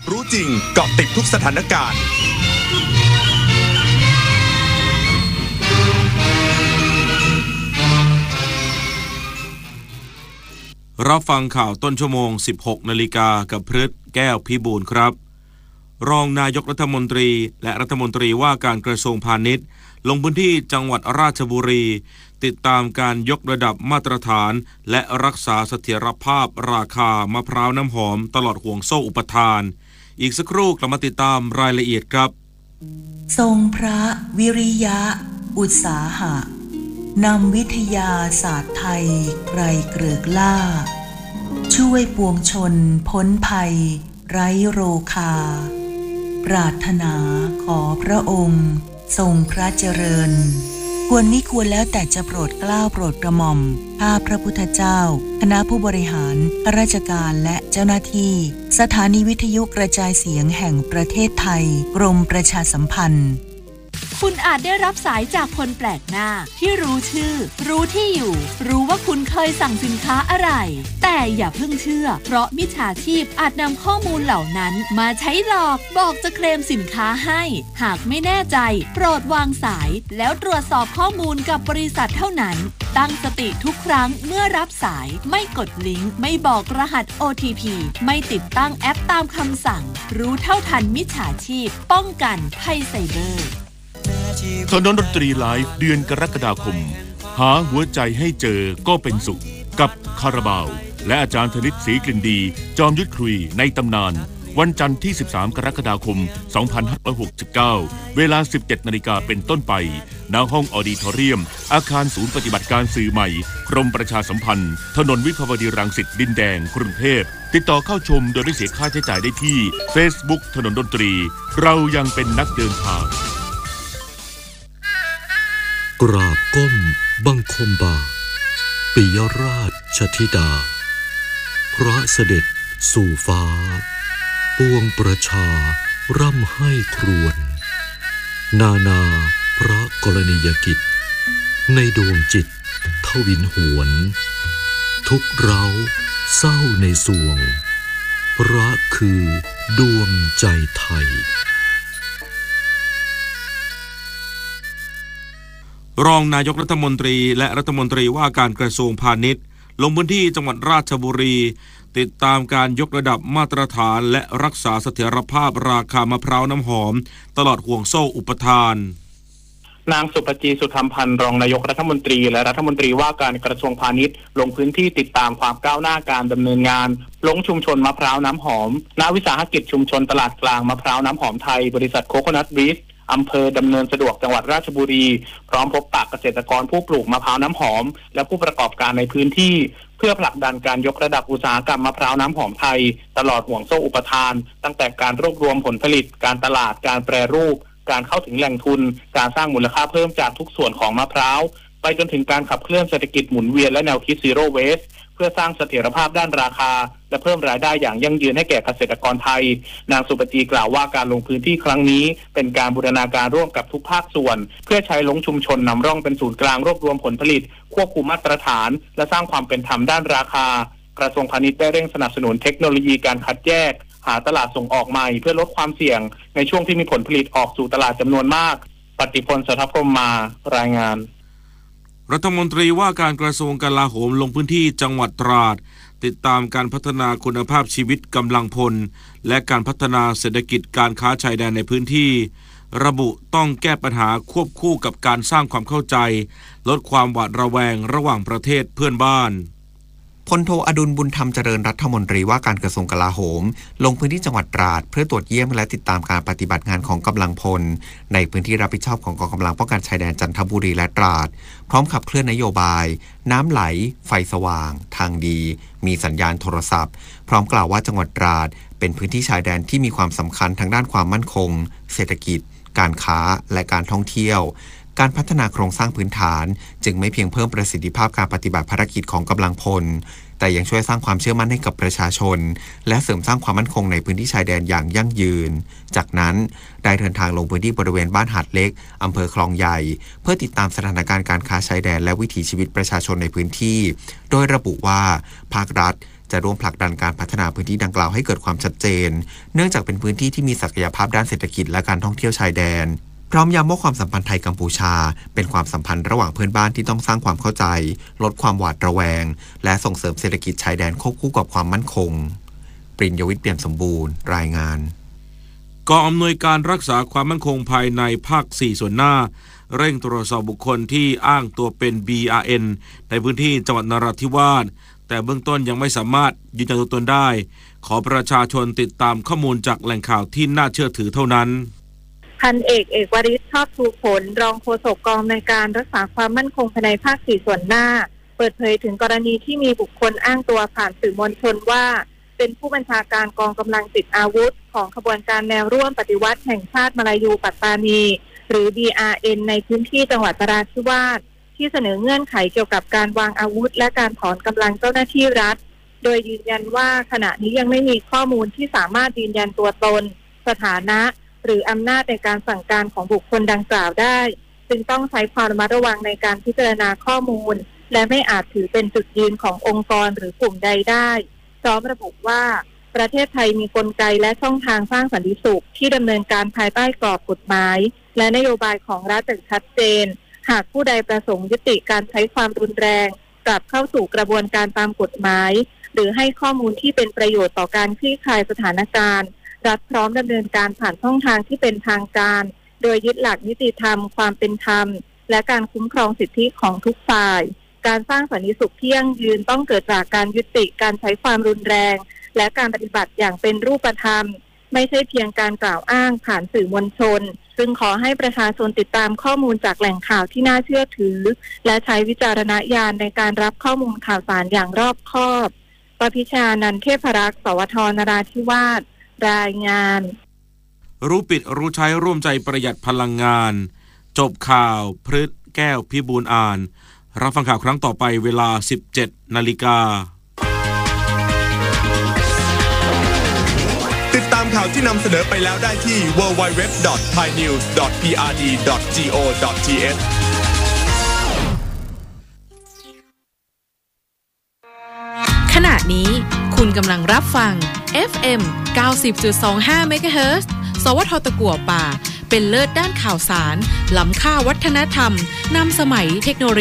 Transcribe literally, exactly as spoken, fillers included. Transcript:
รู้จริงเกาะติดทุกสถานการณ์รับฟังข่าวต้นชั่วโมง สิบหกนาฬิกากับพฤทธิ์แก้วพิบูลครับรองนายกรัฐมนตรีและรัฐมนตรีว่าการกระทรวงพาณิชย์ลงพื้นที่จังหวัดราชบุรีติดตามการยกระดับมาตรฐานและรักษาเสถียรภาพราคามะพร้าวน้ำหอมตลอดห่วงโซ่อุปทานอีกสักครู่กลับมาติดตามรายละเอียดครับทรงพระวิริยะอุตสาหะนำวิทยาศาสตร์ไทยไกรเกริกล่าช่วยปวงชนพ้นภัยไร้โรคาปรารถนาขอพระองค์ทรงพระเจริญควรมิควรแล้วแต่จะโปรดเกล้าโปรดกระหม่อมข้าพระพุทธเจ้าคณะผู้บริหารข้าราชการและเจ้าหน้าที่สถานีวิทยุกระจายเสียงแห่งประเทศไทยกรมประชาสัมพันธ์คุณอาจได้รับสายจากคนแปลกหน้าที่รู้ชื่อรู้ที่อยู่รู้ว่าคุณเคยสั่งสินค้าอะไรแต่อย่าเพิ่งเชื่อเพราะมิจฉาชีพอาจนำข้อมูลเหล่านั้นมาใช้หลอกบอกจะเคลมสินค้าให้หากไม่แน่ใจโปรดวางสายแล้วตรวจสอบข้อมูลกับบริษัทเท่านั้นตั้งสติทุกครั้งเมื่อรับสายไม่กดลิงก์ไม่บอกรหัส โอ ที พี ไม่ติดตั้งแอปตามคำสั่งรู้เท่าทันมิจฉาชีพป้องกันภัยไซเบอร์ถนนดนตรีไลฟ์เดือนกรกฎาคมหาหัวใจให้เจอก็เป็นสุขกับคาราบาวและอาจารย์ธนิตศรีกลิ่นดีจอมยุทธคุยในตำนานวันจันทร์ที่สิบสามกรกฎาคมสองพันห้าร้อยหกสิบเก้าเวลา สิบเจ็ดนาฬิกาเป็นต้นไปณห้องออดิทอเรียมอาคารศูนย์ปฏิบัติการสื่อใหม่กรมประชาสัมพันธ์ถนนวิภาวดีรังสิตดินแดงกรุงเทพติดต่อเข้าชมโดยไม่เสียค่าใช้จ่ายได้ที่ Facebook ถนนดนตรีเรายังเป็นนักเดินทางกราบก้มบังคมบาทปิยราชธิดาพระเสด็จสู่ฟ้าปวงประชาร่ำให้ครวญนานาพระกรณียกิจในดวงจิตทวินหวนทุกเราเศร้าในสวงพระคือดวงใจไทยรองนายกรัฐมนตรีและรัฐมนตรีว่าการกระทรวงพาณิชย์ลงพื้นที่จังหวัดราชบุรีติดตามการยกระดับมาตรฐานและรักษาเสถียรภาพราคามะพร้าวน้ำหอมตลอดห่วงโซ่อุปทานนางสุภจีสุธรรมพันธ์รองนายกรัฐมนตรีและรัฐมนตรีว่าการกระทรวงพาณิชย์ลงพื้นที่ติดตามความก้าวหน้าการดำเนินงานลงชุมชนมะพร้าวน้ำหอมณวิสาหกิจชุมชนตลาดกลางมะพร้าวน้ำหอมไทยบริษัทโคโคนัทบีชอำเภอดำเนินสะดวกจังหวัดราชบุรีพร้อมพบปะเกษตรกรผู้ปลูกมะพร้าวน้ำหอมและผู้ประกอบการในพื้นที่เพื่อผลักดันการยกระดับอุตสาหกรรมมะพร้าวน้ำหอมไทยตลอดห่วงโซ่อุปทานตั้งแต่การรวบรวมผลผลิตการตลาดการแปรรูปการเข้าถึงแหล่งทุนการสร้างมูลค่าเพิ่มจากทุกส่วนของมะพร้าวไปจนถึงการขับเคลื่อนเศรษฐกิจหมุนเวียนและแนวคิด Zero Waste เพื่อสร้างเสถียรภาพด้านราคาและเพิ่มรายได้อย่างยั่งยืนให้แก่เกษตรกรไทยนางสุปจีกล่าวว่าการลงพื้นที่ครั้งนี้เป็นการบูรณาการร่วมกับทุกภาคส่วนเพื่อใช้ลงชุมชนนำร่องเป็นศูนย์กลางรวบรวมผลผลิตควบคุมมาตรฐานและสร้างความเป็นธรรมด้านราคากระทรวงพาณิชย์ได้เร่งสนับสนุนเทคโนโลยีการคัดแยกหาตลาดส่งออกใหม่เพื่อลดความเสี่ยงในช่วงที่มีผลผลิตออกสู่ตลาดจำนวนมากปฏิพล สัทธพรหมมารายงานรัฐมนตรีว่าการกระทรวงกลาโหมลงพื้นที่จังหวัดตราดติดตามการพัฒนาคุณภาพชีวิตกำลังพลและการพัฒนาเศรษฐกิจการค้าชายแดนในพื้นที่ระบุต้องแก้ปัญหาควบคู่กับการสร้างความเข้าใจลดความหวาดระแวงระหว่างประเทศเพื่อนบ้านพลโทอดุลบุญธรรมเจริญรัฐมนตรีว่าการกระทรวงกลาโหมลงพื้นที่จังหวัดตราดเพื่อตรวจเยี่ยมและติดตามการปฏิบัติงานของกำลังพลในพื้นที่รับผิดชอบของกองกำลังป้องกันชายแดนจันทบุรีและตราดพร้อมขับเคลื่อนนโยบายน้ำไหลไฟสว่างทางดีมีสัญญาณโทรศัพท์พร้อมกล่าวว่าจังหวัดตราดเป็นพื้นที่ชายแดนที่มีความสำคัญทางด้านความมั่นคงเศรษฐกิจการค้าและการท่องเที่ยวการพัฒนาโครงสร้างพื้นฐานจึงไม่เพียงเพิ่มประสิทธิภาพการปฏิบัติภารกิจของกำลังพลแต่ยังช่วยสร้างความเชื่อมั่นให้กับประชาชนและเสริมสร้างความมั่นคงในพื้นที่ชายแดนอย่างยั่งยืนจากนั้นได้เดินทางลงพื้นที่บริเวณบ้านหาดเล็กอำเภอคลองใหญ่เพื่อติดตามสถานการณ์การค้าชายแดนและวิถีชีวิตประชาชนในพื้นที่โดยระบุว่าภาครัฐจะร่วมผลักดันการพัฒนาพื้นที่ดังกล่าวให้เกิดความชัดเจนเนื่องจากเป็นพื้นที่ที่มีศักยภาพด้านเศรษฐกิจและการท่องเที่ยวชายแดนพร้อมย้ำว่าความสัมพันธ์ไทยกัมพูชาเป็นความสัมพันธ์ระหว่างเพื่อนบ้านที่ต้องสร้างความเข้าใจลดความหวาดระแวงและส่งเสริมเศรษฐกิจชายแดนควบคู่กับความมั่นคงปริญญวิทย์เปี่ยมสมบูรณ์รายงานกองอำนวยการรักษาความมั่นคงภายในภาคสี่ส่วนหน้าเร่งตรวจสอบบุคคลที่อ้างตัวเป็น บี อาร์ เอ็น ในพื้นที่จังหวัดนราธิวาสแต่เบื้องต้นยังไม่สามารถยืนยันตัวตนได้ขอประชาชนติดตามข้อมูลจากแหล่งข่าวที่น่าเชื่อถือเท่านั้นพันเอกเอกวริศชอบชูผลรองโฆษกกองอำนวยการรักษาความมั่นคงภายในภาคสี่ส่วนหน้าเปิดเผยถึงกรณีที่มีบุคคลอ้างตัวผ่านสื่อมวลชนว่าเป็นผู้บัญชาการกองกำลังติดอาวุธของขบวนการแนวร่วมปฏิวัติแห่งชาติมาลายูปัตตานีหรือ บี อาร์ เอ็น ในพื้นที่จังหวัดนราธิวาสที่เสนอเงื่อนไขเกี่ยวกับการวางอาวุธและการถอนกำลังเจ้าหน้าที่รัฐโดยยืนยันว่าขณะนี้ยังไม่มีข้อมูลที่สามารถยืนยันตัวตนสถานะหรืออำนาจในการสั่งการของบุคคลดังกล่าวได้จึงต้องใช้ความระมัดระวังในการพิจารณาข้อมูลและไม่อาจถือเป็นจุดยืนขององค์กรหรือกลุ่มใดได้พร้อมระบุว่าประเทศไทยมีกลไกและช่องทางสร้างสันติสุขที่ดำเนินการภายใต้กรอบกฎหมายและนโยบายของรัฐอย่างชัดเจนหากผู้ใดประสงค์ยุติการใช้ความรุนแรงกลับเข้าสู่กระบวนการตามกฎหมายหรือให้ข้อมูลที่เป็นประโยชน์ต่อการคลี่คลายสถานการณ์รัฐพร้อมดำเนินการผ่านช่องทางที่เป็นทางการโดยยึดหลักนิติธรรมความเป็นธรรมและการคุ้มครองสิทธิของทุกฝ่ายการสร้างสันติสุขที่ยั่งยืนต้องเกิดจากการยุติการใช้ความรุนแรงและการปฏิบัติอย่างเป็นรูปธรรมไม่ใช่เพียงการกล่าวอ้างผ่านสื่อมวลชนจึงขอให้ประชาชนติดตามข้อมูลจากแหล่งข่าวที่น่าเชื่อถือและใช้วิจารณญาณในการรับข้อมูลข่าวสารอย่างรอบคอบปพิชานันท์เทพรักษ์สวทนราธิวาสรายงานรู้ปิดรู้ใช้ร่วมใจประหยัดพลังงานจบข่าวพฤษแก้วพิบูลอ่านรับฟังข่าวครั้งต่อไปเวลา สิบเจ็ดนาฬิกาติดตามข่าวที่นำเสนอไปแล้วได้ที่ ดับเบิลยู ดับเบิลยู ดับเบิลยู ดอท ไทยนิวส์ ดอท พี อาร์ ดี ดอท จี โอ ดอท ที เอชขณะนี้คุณกำลังรับฟัง เอฟ เอ็ม เก้าสิบจุดสองห้า เมกะเฮิรตซ์ สวท ตะกั่วป่าเป็นเลิศด้านข่าวสารล้ำค่าวัฒนธรรมนำสมัยเทคโนโลยี